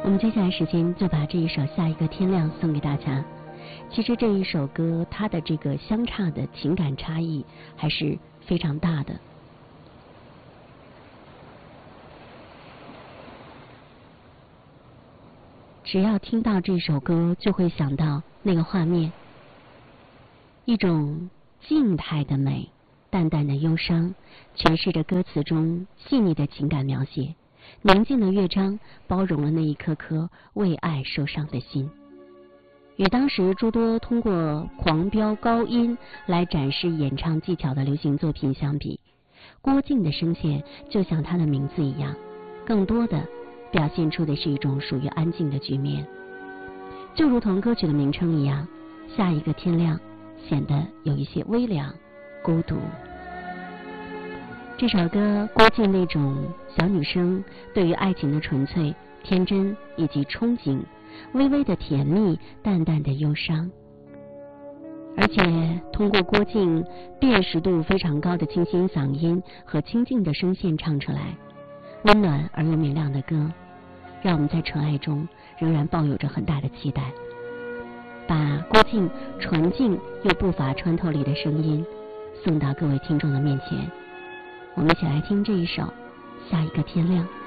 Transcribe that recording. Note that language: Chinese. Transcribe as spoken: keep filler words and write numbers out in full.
我们接下来时间就把这一首《下一个天亮》送给大家。其实这一首歌它的这个相差的情感差异还是非常大的。只要听到这首歌，就会想到那个画面，一种静态的美，淡淡的忧伤，诠释着歌词中细腻的情感描写。宁静的乐章包容了那一颗颗为爱受伤的心。与当时诸多通过狂飙高音来展示演唱技巧的流行作品相比，郭靖的声线就像他的名字一样，更多的表现出的是一种属于安静的局面，就如同歌曲的名称一样，下一个天亮显得有一些微凉孤独。这首歌郭靖那种小女生对于爱情的纯粹、天真以及憧憬，微微的甜蜜，淡淡的忧伤，而且通过郭靖辨识度非常高的清新嗓音和清静的声线唱出来，温暖而又明亮的歌，让我们在纯爱中仍然抱有着很大的期待，把郭靖纯净又不乏穿透力的声音送到各位听众的面前。我们一起来听这一首《下一个天亮》。